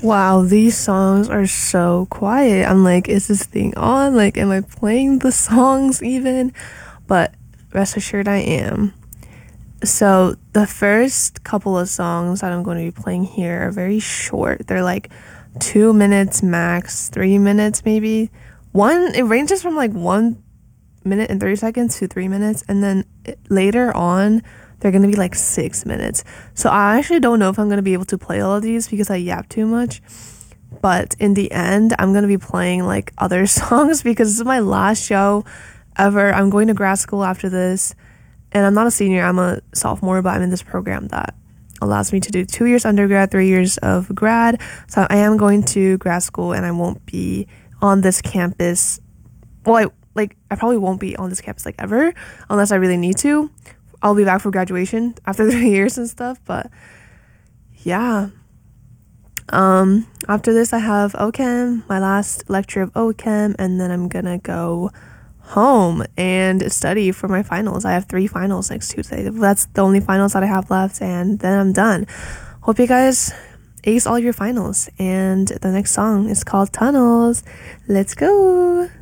Wow, these songs are so quiet. I'm like, is this thing on? Like, am I playing the songs even? But rest assured I am. So the first couple of songs that I'm going to be playing here are very short. They're like 2 minutes max, 3 minutes maybe. It ranges from like 1 minute and 30 seconds to 3 minutes, and then later on they're gonna be like 6 minutes. So I actually don't know if I'm gonna be able to play all of these because I yap too much. But in the end, I'm gonna be playing like other songs because this is my last show ever. I'm going to grad school after this, and I'm not a senior, I'm a sophomore, but I'm in this program that allows me to do 2 years undergrad, 3 years of grad. So I am going to grad school, and I won't be on this campus. Well, I probably won't be on this campus like ever unless I really need to. I'll be back for graduation after 3 years and stuff, but yeah. After this I have OChem, my last lecture of OChem, and then I'm gonna go home and study for my finals. I have 3 finals next Tuesday. That's the only finals that I have left, and then I'm done. Hope you guys ace all your finals, and the next song is called Tunnels. Let's go.